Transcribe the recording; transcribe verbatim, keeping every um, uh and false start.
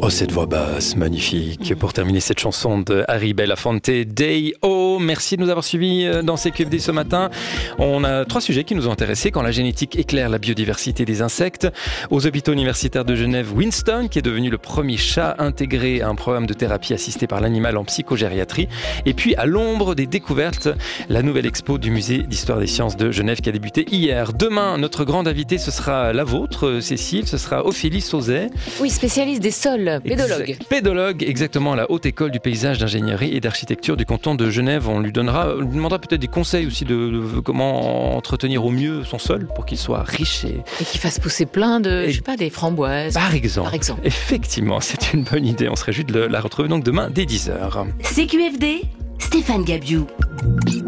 Oh, cette voix basse, magnifique. Pour terminer cette chanson de Harry Belafonte, Day O. Merci de nous avoir suivis dans C Q F D ce matin. On a trois sujets qui nous ont intéressés. Quand la génétique éclaire la biodiversité des insectes. Aux hôpitaux universitaires de Genève, Winston, qui est devenu le premier chat intégré à un programme de thérapie assisté par l'animal en psychogériatrie. Et puis, à l'ombre des découvertes, la nouvelle expo du musée d'histoire des sciences de Genève qui a débuté hier. Demain, notre grande invitée, ce sera la vôtre, Cécile. Ce sera Ophélie Sauzet. Oui, spécialiste des sols. Pédologue. Exact. Pédologue, exactement, à la Haute École du paysage, d'ingénierie et d'architecture du canton de Genève. On lui donnera, on lui demandera peut-être des conseils aussi de, de comment entretenir au mieux son sol pour qu'il soit riche et, et qu'il fasse pousser plein de, et, je sais pas, des framboises. Par exemple. Par exemple. Effectivement, c'est une bonne idée. On se réjouit de la retrouver donc demain dès dix heures. C Q F D, Stéphane Gabiou.